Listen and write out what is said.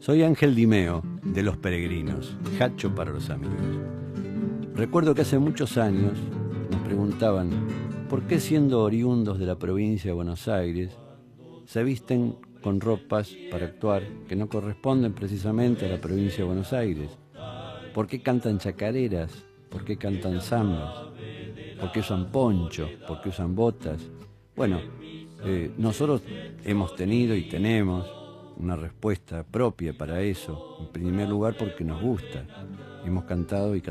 Soy Ángel Dimeo, de Los Peregrinos, Hacho para los amigos. Recuerdo que hace muchos años nos preguntaban por qué, siendo oriundos de la provincia de Buenos Aires, se visten con ropas para actuar que no corresponden precisamente a la provincia de Buenos Aires. ¿Por qué cantan chacareras? ¿Por qué cantan zambas? ¿Por qué usan ponchos? ¿Por qué usan botas? Bueno, nosotros hemos tenido y tenemos una respuesta propia para eso. En primer lugar, porque nos gusta. Hemos cantado y